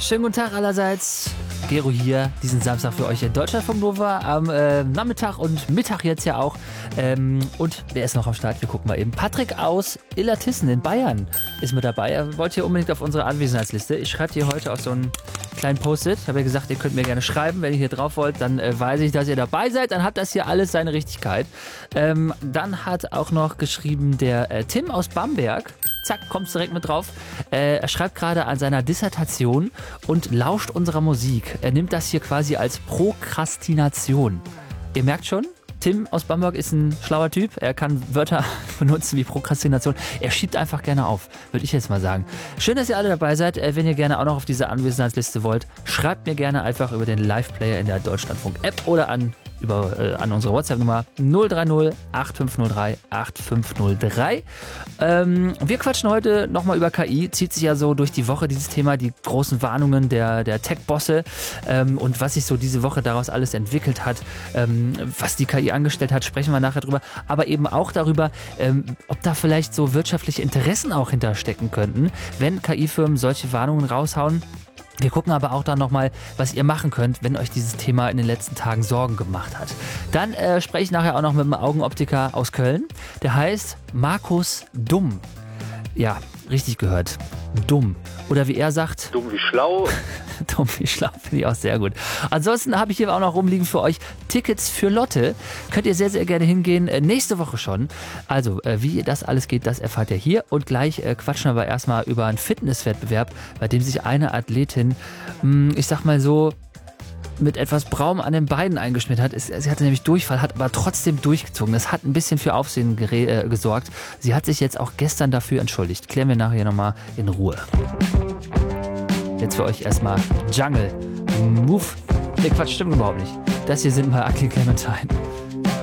Schönen guten Tag allerseits. Gero hier, diesen Samstag für euch in Deutschlandfunk Nova am Nachmittag und Mittag jetzt ja auch. Und wer ist noch am Start? Wir gucken mal eben. Patrick aus Illertissen in Bayern ist mit dabei. Er wollte hier unbedingt auf unsere Anwesenheitsliste. Ich schreibe hier heute auf so einen kleinen Post-it. Ich habe ja gesagt, ihr könnt mir gerne schreiben. Wenn ihr hier drauf wollt, dann weiß ich, dass ihr dabei seid. Dann hat das hier alles seine Richtigkeit. Dann hat auch noch geschrieben der Tim aus Bamberg. Zack, kommst direkt mit drauf. Er schreibt gerade an seiner Dissertation und lauscht unserer Musik. Er nimmt das hier quasi als Prokrastination. Ihr merkt schon, Tim aus Bamberg ist ein schlauer Typ. Er kann Wörter benutzen wie Prokrastination. Er schiebt einfach gerne auf, würde ich jetzt mal sagen. Schön, dass ihr alle dabei seid. Wenn ihr gerne auch noch auf diese Anwesenheitsliste wollt, schreibt mir gerne einfach über den Live-Player in der Deutschlandfunk-App oder an unsere WhatsApp-Nummer 030 8503 8503. Wir quatschen heute nochmal über KI. Zieht sich ja so durch die Woche dieses Thema, die großen Warnungen der Tech-Bosse und was sich so diese Woche daraus alles entwickelt hat, was die KI angestellt hat, sprechen wir nachher drüber. Aber eben auch darüber, ob da vielleicht so wirtschaftliche Interessen auch hinterstecken könnten, wenn KI-Firmen solche Warnungen raushauen. Wir gucken aber auch dann nochmal, was ihr machen könnt, wenn euch dieses Thema in den letzten Tagen Sorgen gemacht hat. Dann spreche ich nachher auch noch mit einem Augenoptiker aus Köln. Der heißt Markus Dumm. Ja, richtig gehört. Dumm. Oder wie er sagt... Dumm wie schlau. Dumm wie schlau, finde ich auch sehr gut. Ansonsten habe ich hier auch noch rumliegen für euch Tickets für Lotte. Könnt ihr sehr, sehr gerne hingehen. Nächste Woche schon. Also, wie das alles geht, das erfahrt ihr hier. Und gleich quatschen wir aber erstmal über einen Fitnesswettbewerb, bei dem sich eine Athletin, ich sag mal so, mit etwas Braun an den Beinen eingeschmiert hat. Sie hatte nämlich Durchfall, hat aber trotzdem durchgezogen. Das hat ein bisschen für Aufsehen gesorgt. Sie hat sich jetzt auch gestern dafür entschuldigt. Klären wir nachher nochmal in Ruhe. Jetzt für euch erstmal Jungle Move. Ne, Quatsch, stimmt überhaupt nicht. Das hier sind mal Ugly Clementine.